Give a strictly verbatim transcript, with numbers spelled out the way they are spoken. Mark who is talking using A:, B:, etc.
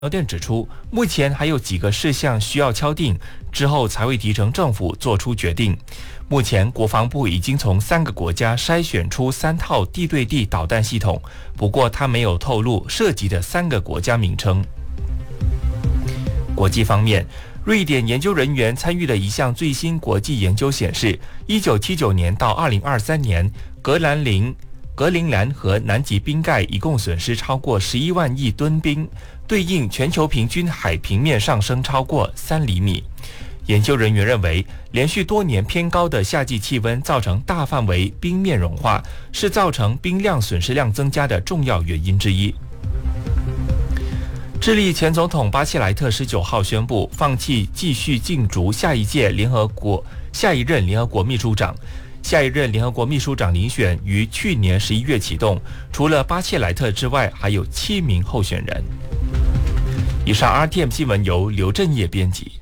A: 邮电指出，目前还有几个事项需要敲定，之后才会提成政府做出决定。目前，国防部已经从三个国家筛选出三套地对地导弹系统，不过他没有透露涉及的三个国家名称。国际方面，瑞典研究人员参与的一项最新国际研究显示，一九七九年到二零二三年，格兰林。格陵兰和南极冰盖一共损失超过十一万亿吨冰，对应全球平均海平面上升超过三厘米。研究人员认为，连续多年偏高的夏季气温造成大范围冰面融化，是造成冰量损失量增加的重要原因之一。智利前总统巴切莱特十九号宣布放弃继续竞逐下一届联合国下一任联合国秘书长。下一任联合国秘书长遴选于去年十一月启动，除了巴切莱特之外，还有七名候选人。以上 R T M 新闻由刘振业编辑。